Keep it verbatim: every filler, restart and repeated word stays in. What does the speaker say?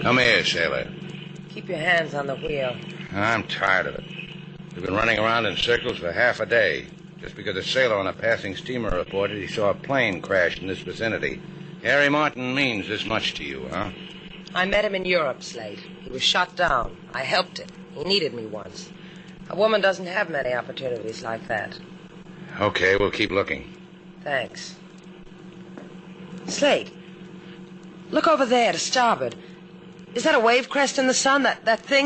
Come here, sailor. Keep your hands on the wheel. I'm tired of it. We've been running around in circles for half a day, just because a sailor on a passing steamer reported he saw a plane crash in this vicinity. Harry Martin means this much to you, huh? I met him in Europe, Slate. He was shot down. I helped him. He needed me once. A woman doesn't have many opportunities like that. Okay, we'll keep looking. Thanks. Slate, look over there to starboard. Is that a wave crest in the sun? That, that thing